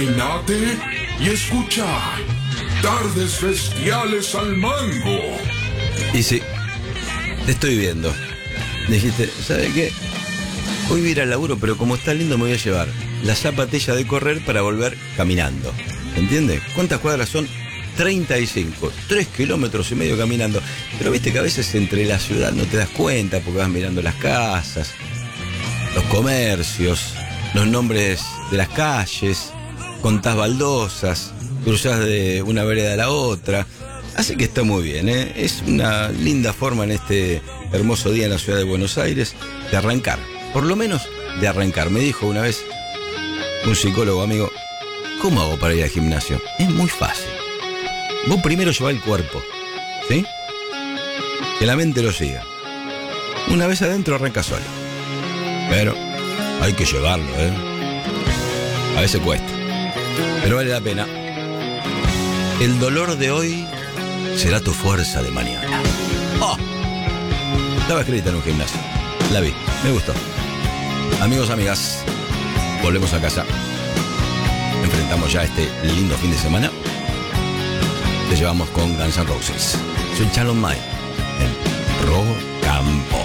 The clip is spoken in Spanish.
Peinate y escucha Tardes Bestiales al Mango. Y sí, te estoy viendo. Dijiste, ¿sabe qué? Hoy voy a ir al laburo, pero como está lindo me voy a llevar la zapatilla de correr para volver caminando. ¿Entiendes? ¿Cuántas cuadras son? 35, 3 kilómetros y medio caminando. Pero viste que a veces entre la ciudad no te das cuenta porque vas mirando las casas, los comercios, los nombres de las calles, contás baldosas, cruzás de una vereda a la otra. Así que está muy bien, ¿eh? Es una linda forma en este hermoso día en la ciudad de Buenos Aires de arrancar. Por lo menos de arrancar. Me dijo una vez un psicólogo amigo, ¿cómo hago para ir al gimnasio? Es muy fácil. Vos primero llevá el cuerpo, ¿sí? Que la mente lo siga. Una vez adentro arranca solo. Pero hay que llevarlo, ¿eh? A veces cuesta, pero vale la pena. El dolor de hoy será tu fuerza de mañana. ¡Oh! Estaba escrita en un gimnasio. La vi, me gustó. Amigos, amigas, volvemos a casa. Enfrentamos ya este lindo fin de semana. Te llevamos con Guns N' Roses. Soy Chalon May en Robo